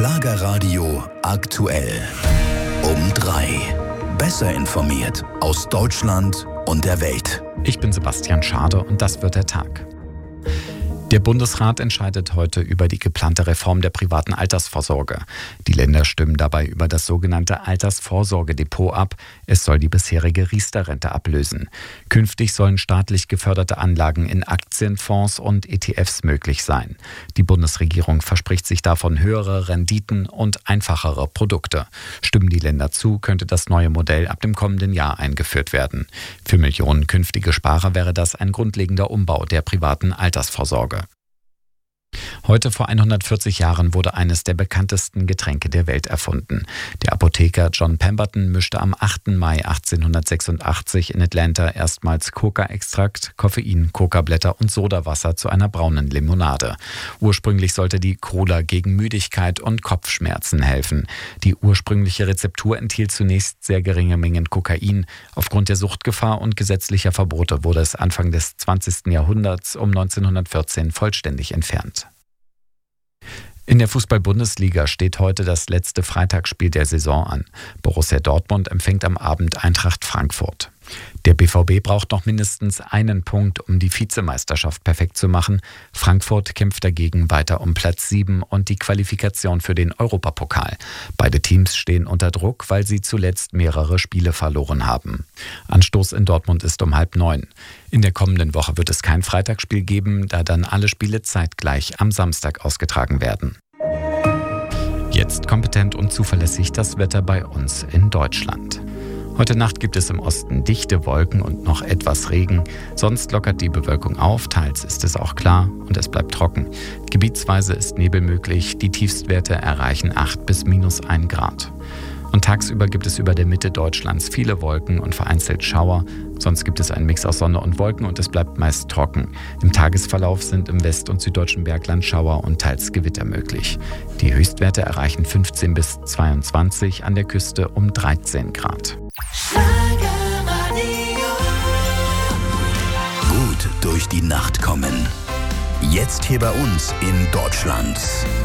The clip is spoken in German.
Schlagerradio aktuell. Um 3. Besser informiert aus Deutschland und der Welt. Ich bin Sebastian Schade und das wird der Tag. Der Bundesrat entscheidet heute über die geplante Reform der privaten Altersvorsorge. Die Länder stimmen dabei über das sogenannte Altersvorsorgedepot ab. Es soll die bisherige Riester-Rente ablösen. Künftig sollen staatlich geförderte Anlagen in Aktienfonds und ETFs möglich sein. Die Bundesregierung verspricht sich davon höhere Renditen und einfachere Produkte. Stimmen die Länder zu, könnte das neue Modell ab dem kommenden Jahr eingeführt werden. Für Millionen künftige Sparer wäre das ein grundlegender Umbau der privaten Altersvorsorge. Heute vor 140 Jahren wurde eines der bekanntesten Getränke der Welt erfunden. Der Apotheker John Pemberton mischte am 8. Mai 1886 in Atlanta erstmals Coca-Extrakt, Koffein, Coca-Blätter und Sodawasser zu einer braunen Limonade. Ursprünglich sollte die Cola gegen Müdigkeit und Kopfschmerzen helfen. Die ursprüngliche Rezeptur enthielt zunächst sehr geringe Mengen Kokain. Aufgrund der Suchtgefahr und gesetzlicher Verbote wurde es Anfang des 20. Jahrhunderts um 1914 vollständig entfernt. In der Fußball-Bundesliga steht heute das letzte Freitagsspiel der Saison an. Borussia Dortmund empfängt am Abend Eintracht Frankfurt. Der BVB braucht noch mindestens einen Punkt, um die Vizemeisterschaft perfekt zu machen. Frankfurt kämpft dagegen weiter um Platz 7 und die Qualifikation für den Europapokal. Beide Teams stehen unter Druck, weil sie zuletzt mehrere Spiele verloren haben. Anstoß in Dortmund ist um 8:30. In der kommenden Woche wird es kein Freitagsspiel geben, da dann alle Spiele zeitgleich am Samstag ausgetragen werden. Jetzt kompetent und zuverlässig das Wetter bei uns in Deutschland. Heute Nacht gibt es im Osten dichte Wolken und noch etwas Regen. Sonst lockert die Bewölkung auf, teils ist es auch klar und es bleibt trocken. Gebietsweise ist Nebel möglich, die Tiefstwerte erreichen 8 bis -1 Grad. Und tagsüber gibt es über der Mitte Deutschlands viele Wolken und vereinzelt Schauer. Sonst gibt es einen Mix aus Sonne und Wolken und es bleibt meist trocken. Im Tagesverlauf sind im west- und süddeutschen Bergland Schauer und teils Gewitter möglich. Die Höchstwerte erreichen 15 bis 22, an der Küste um 13 Grad. Gut durch die Nacht kommen. Jetzt hier bei uns in Deutschland.